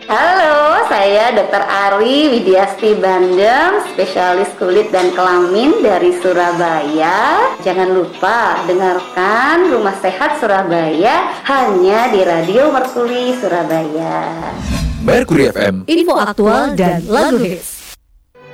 Halo, saya Dr. Ari Widiasti Bandem, spesialis kulit dan kelamin dari Surabaya. Jangan lupa dengarkan Rumah Sehat Surabaya hanya di Radio Merkuri Surabaya. Merkuri FM, info aktual dan lagu hits.